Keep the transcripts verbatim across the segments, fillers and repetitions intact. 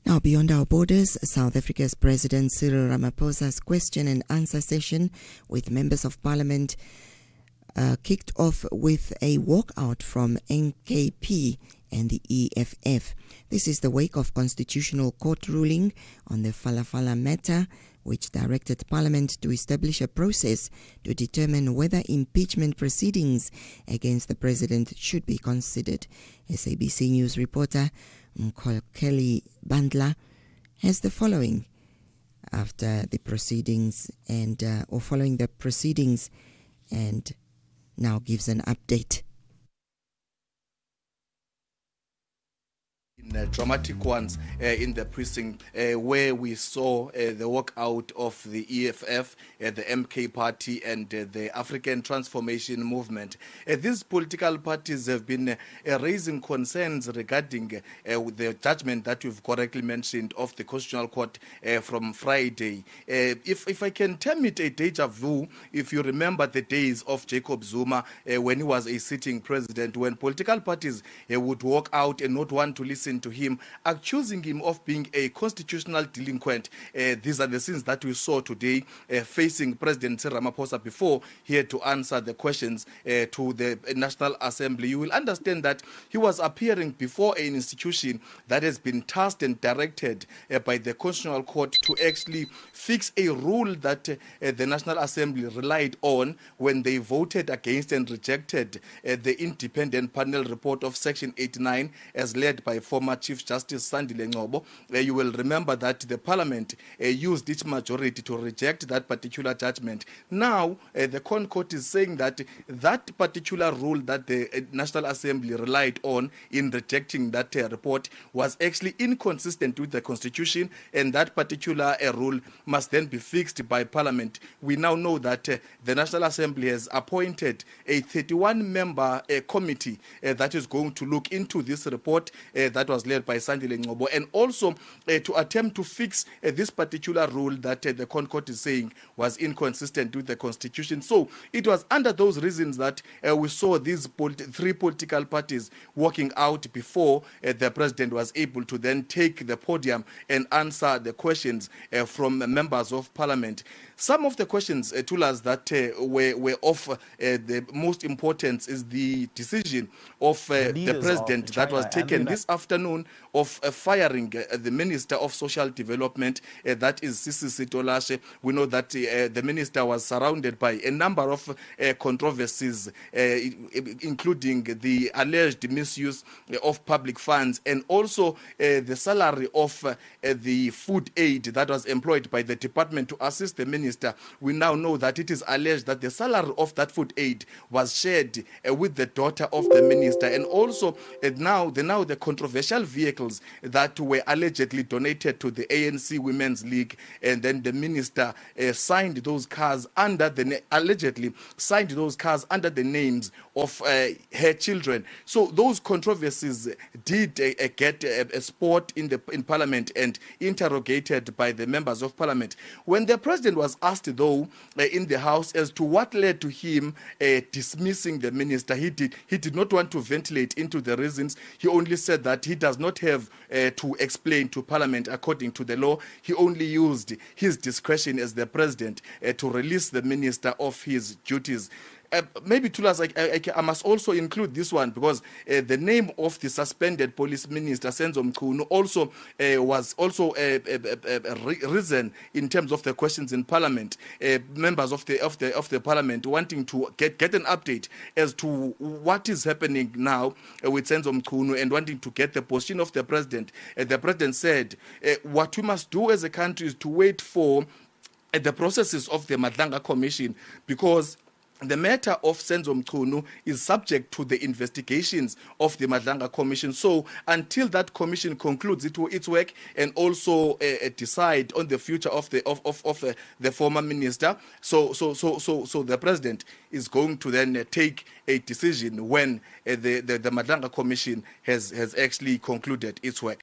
Now, beyond our borders, South Africa's President Cyril Ramaphosa's question and answer session with members of parliament uh, kicked off with a walkout from N K P and the E F F. This is the wake of Constitutional Court ruling on the Falafala matter, which directed Parliament to establish a process to determine whether impeachment proceedings against the President should be considered. S A B C News reporter Nkokeli Bandla has the following after the proceedings and uh, or following the proceedings and now gives an update. In, uh, dramatic ones uh, in the precinct uh, where we saw uh, the walkout of the E F F, uh, the M K party and uh, the African Transformation Movement. Uh, these political parties have been uh, raising concerns regarding uh, the judgment that you've correctly mentioned of the Constitutional Court uh, from Friday. Uh, if, if I can term it a deja vu, if you remember the days of Jacob Zuma uh, when he was a sitting president, when political parties uh, would walk out and not want to listen to him, accusing him of being a constitutional delinquent. Uh, these are the scenes that we saw today uh, facing President Cyril Ramaphosa before he had to answer the questions uh, to the National Assembly. You will understand that he was appearing before an institution that has been tasked and directed uh, by the Constitutional Court to actually fix a rule that uh, the National Assembly relied on when they voted against and rejected uh, the independent panel report of Section eighty-nine as led by former Chief Justice Sandile Ngcobo. Uh, you will remember that the Parliament uh, used its majority to reject that particular judgment. Now, uh, the Con Court is saying that that particular rule that the uh, National Assembly relied on in rejecting that uh, report was actually inconsistent with the Constitution, and that particular uh, rule must then be fixed by Parliament. We now know that uh, the National Assembly has appointed a thirty-one member uh, committee uh, that is going to look into this report uh, that was led by Sandile Ngcobo, and also uh, to attempt to fix uh, this particular rule that uh, the Con Court is saying was inconsistent with the Constitution. So it was under those reasons that uh, we saw these polit- three political parties walking out before uh, the President was able to then take the podium and answer the questions uh, from members of Parliament. Some of the questions, uh, to us, that uh, were, were of uh, the most importance is the decision of uh, the, the President of that was taken this afternoon of uh, firing uh, the Minister of Social Development, uh, that is Sisi Sitolashe. We know that uh, the Minister was surrounded by a number of uh, controversies, uh, including the alleged misuse of public funds and also uh, the salary of uh, the food aid that was employed by the department to assist the Minister. We now know that it is alleged that the salary of that food aid was shared uh, with the daughter of the Minister, and also uh, now the now the controversial vehicles that were allegedly donated to the A N C Women's League, and then the Minister uh, signed those cars under the allegedly signed those cars under the names of uh, her children. So those controversies did uh, get a, a spot in the in Parliament and interrogated by the members of Parliament. When the President was asked, though, uh, in the House as to what led to him uh, dismissing the Minister, he did he did not want to ventilate into the reasons. He only said that he does not have uh, to explain to Parliament according to the law. He only used his discretion as the President uh, to release the Minister of his duties. Uh, maybe Tulas, I, I, I must also include this one because uh, the name of the suspended police minister, Senzo Mchunu, also uh, was also a, a, a, a reason in terms of the questions in Parliament. Uh, members of the of the of the Parliament wanting to get get an update as to what is happening now uh, with Senzo Mchunu and wanting to get the position of the President. Uh, the President said, uh, "What we must do as a country is to wait for uh, the processes of the Madlanga Commission, because the matter of Senzo Mchunu is subject to the investigations of the Madlanga Commission. So until that commission concludes it, its work and also uh, decide on the future of the of of, of uh, the former minister, so so so so so the President is going to then uh, take a decision when uh, the, the the Madlanga Commission has has actually concluded its work."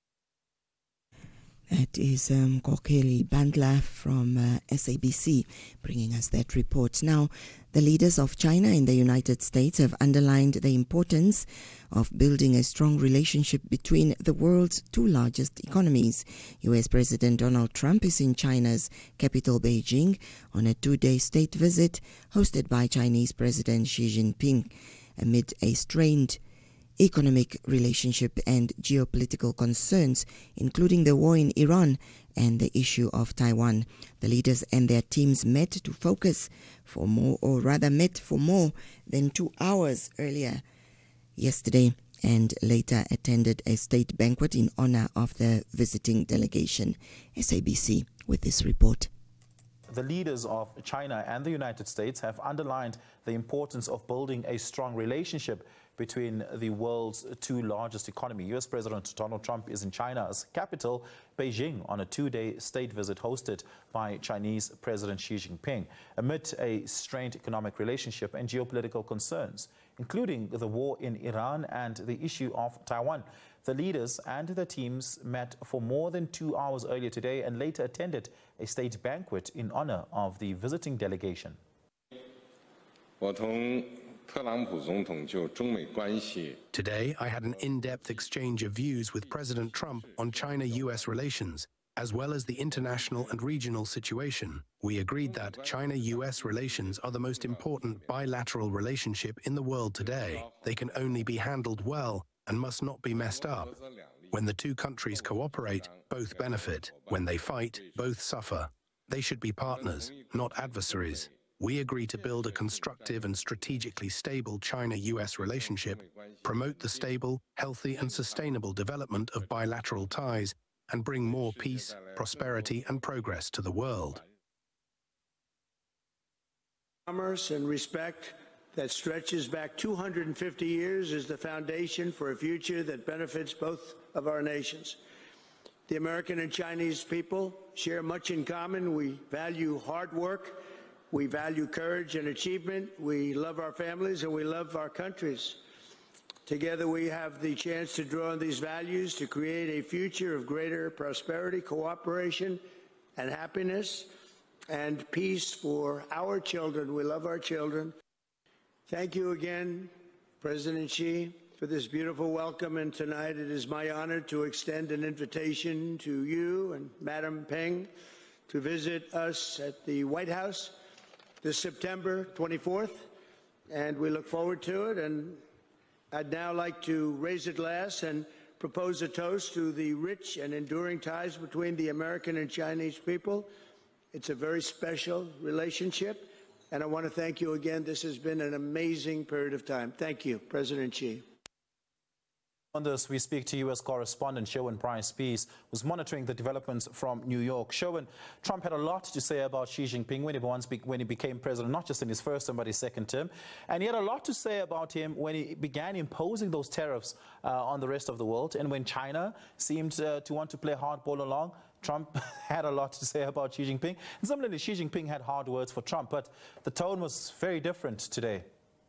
That is um, Nkokeli Bandla from uh, S A B C bringing us that report. Now, The leaders of China and the United States have underlined the importance of building a strong relationship between the world's two largest economies. U S President Donald Trump is in China's capital, Beijing, on a two-day state visit hosted by Chinese President Xi Jinping amid a strained economic relationship and geopolitical concerns, including the war in Iran and the issue of Taiwan. The leaders and their teams met to focus for more, or rather met for more than two hours earlier yesterday, and later attended a state banquet in honor of the visiting delegation. S A B C with this report. The leaders of China and the United States have underlined the importance of building a strong relationship between the world's two largest economies. U S President Donald Trump is in China's capital, Beijing, on a two-day state visit hosted by Chinese President Xi Jinping, amid a strained economic relationship and geopolitical concerns, including the war in Iran and the issue of Taiwan. The leaders and their teams met for more than two hours earlier today and later attended a state banquet in honor of the visiting delegation. Today, I had an in-depth exchange of views with President Trump on China-U S relations, as well as the international and regional situation. We agreed that China-U S relations are the most important bilateral relationship in the world today. They can only be handled well and must not be messed up. When the two countries cooperate, both benefit. When they fight, both suffer. They should be partners, not adversaries. We agree to build a constructive and strategically stable China-U S relationship, promote the stable, healthy and sustainable development of bilateral ties, and bring more peace, prosperity and progress to the world. Commerce and respect that stretches back two hundred fifty years is the foundation for a future that benefits both of our nations. The American and Chinese people share much in common. We value hard work. We value courage and achievement. We love our families and we love our countries. Together we have the chance to draw on these values to create a future of greater prosperity, cooperation, and happiness, and peace for our children. We love our children. Thank you again, President Xi, for this beautiful welcome. And tonight it is my honor to extend an invitation to you and Madam Peng to visit us at the White House this September twenty-fourth, and we look forward to it. And I'd now like to raise a glass and propose a toast to the rich and enduring ties between the American and Chinese people. It's a very special relationship, and I want to thank you again. This has been an amazing period of time. Thank you, President Xi. On this, we speak to U S correspondent Sherwin Price-Pease, who's monitoring the developments from New York. Sherwin, Trump had a lot to say about Xi Jinping when he, once be, when he became president, not just in his first term, but his second term. And he had a lot to say about him when he began imposing those tariffs uh, on the rest of the world. And when China seemed uh, to want to play hardball along, Trump had a lot to say about Xi Jinping. And similarly, Xi Jinping had hard words for Trump, but the tone was very different today.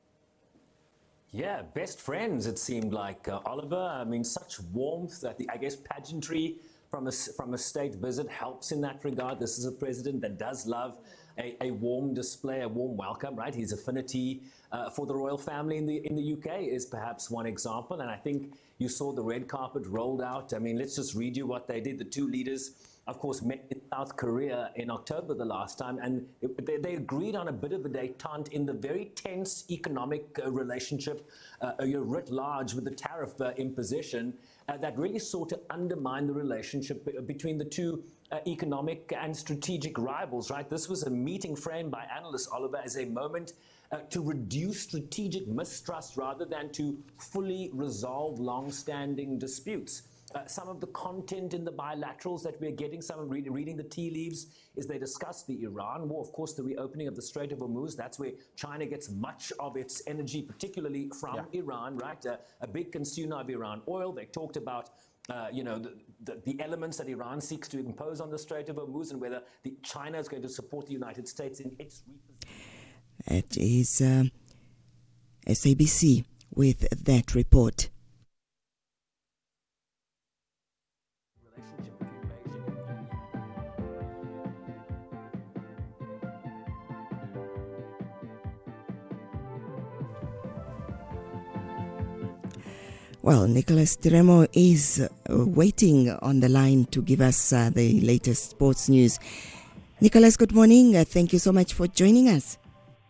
Yeah, best friends, it seemed like, uh, Oliver. I mean, such warmth that the, I guess, pageantry from a, from a state visit helps in that regard. This is a president that does love a, a warm display, a warm welcome, right? His affinity uh, for the royal family in the, in the U K is perhaps one example. And I think you saw the red carpet rolled out. I mean, let's just read you what they did. The two leaders, of course, met in South Korea in October the last time, and it, they, they agreed on a bit of a detente in the very tense economic uh, relationship uh, writ large with the tariff uh, imposition uh, that really sought to undermine the relationship b between the two uh, economic and strategic rivals, right? This was a meeting framed by analysts, Oliver, as a moment uh, to reduce strategic mistrust rather than to fully resolve long-standing disputes. Uh, some of the content in the bilaterals that we're getting, some of read, reading the tea leaves, is they discuss the Iran war, of course, the reopening of the Strait of Hormuz. That's where China gets much of its energy, particularly from yeah. Iran, right? Uh, a big consumer of Iran oil. They talked about Uh, you know, the, the, the elements that Iran seeks to impose on the Strait of Hormuz and whether the China is going to support the United States in its repositioning. It is uh, S A B C with that report. Well, Nicholas Tiremo is uh, waiting on the line to give us uh, the latest sports news. Nicholas, good morning. Uh, thank you so much for joining us.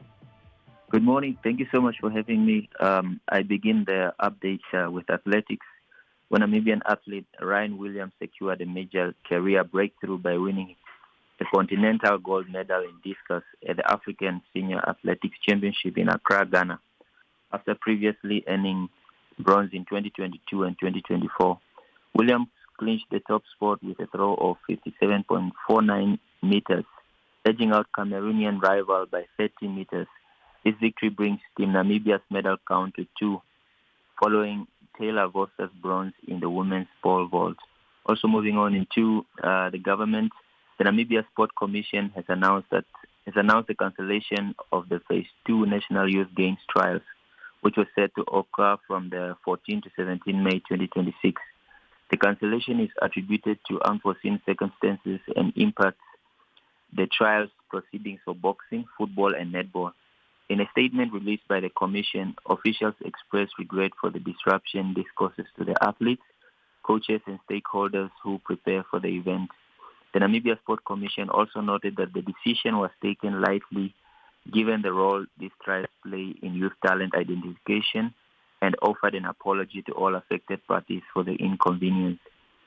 Good morning. Thank you so much for having me. Um, I begin the update uh, with athletics. When Namibian athlete Ryan Williams secured a major career breakthrough by winning the Continental Gold Medal in discus at the African Senior Athletics Championship in Accra, Ghana, after previously earning bronze in twenty twenty-two and twenty twenty-four. Williams clinched the top spot with a throw of fifty-seven point four nine meters, edging out Cameroonian rival by thirty meters. This victory brings Team Namibia's medal count to two, following Taylor Voster's bronze in the women's pole vault. Also moving on into uh, the government, the Namibia Sport Commission has announced that has announced the cancellation of the Phase Two National Youth Games trials, which was set to occur from the fourteenth to seventeenth May twenty twenty-six. The cancellation is attributed to unforeseen circumstances and impacts the trials proceedings for boxing, football, and netball. In a statement released by the Commission, officials expressed regret for the disruption this causes to the athletes, coaches, and stakeholders who prepare for the event. The Namibia Sport Commission also noted that the decision was taken lightly given the role these trials play in youth talent identification, and offered an apology to all affected parties for the inconvenience.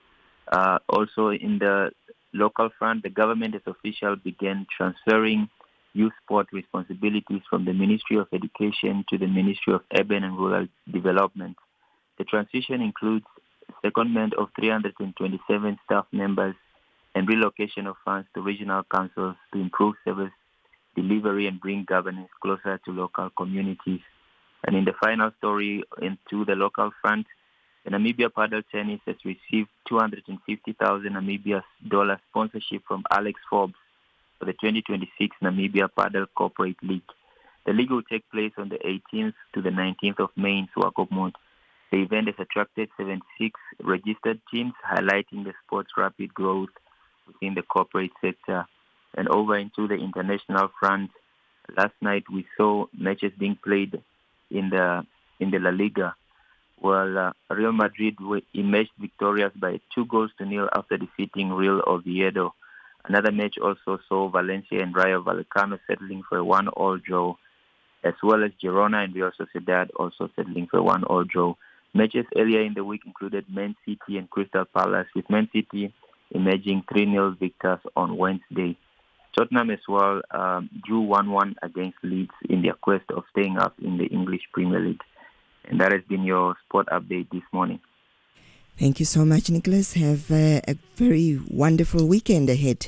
Uh, also, in the local front, the government as official began transferring youth sport responsibilities from the Ministry of Education to the Ministry of Urban and Rural Development. The transition includes secondment of three hundred twenty-seven staff members and relocation of funds to regional councils to improve service delivery and bring governance closer to local communities. And in the final story, into the local front, the Namibia Paddle Tennis has received two hundred fifty thousand Namibia dollar sponsorship from Alex Forbes for the twenty twenty-six Namibia Paddle Corporate League. The league will take place on the eighteenth to the nineteenth of May in Swakopmund. The event has attracted seventy-six registered teams, highlighting the sport's rapid growth within the corporate sector. And over into the international front, last night we saw matches being played in the in the La Liga. Well, uh, Real Madrid emerged victorious by two goals to nil after defeating Real Oviedo. Another match also saw Valencia and Rayo Vallecano settling for a one-all draw, as well as Girona and Real Sociedad also settling for a one-all draw. Matches earlier in the week included Man City and Crystal Palace, with Man City emerging three nil victors on Wednesday. Tottenham as well um, drew one one against Leeds in their quest of staying up in the English Premier League. And that has been your sport update this morning. Thank you so much, Nicholas. Have uh, a very wonderful weekend ahead.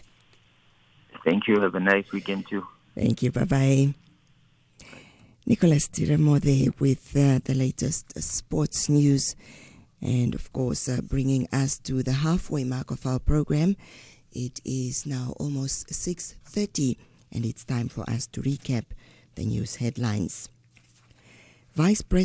Thank you. Have a nice weekend too. Thank you. Bye-bye. Nicholas Tiremo there with uh, the latest sports news. And, of course, uh, bringing us to the halfway mark of our program. It is now almost six thirty, and it's time for us to recap the news headlines. Vice President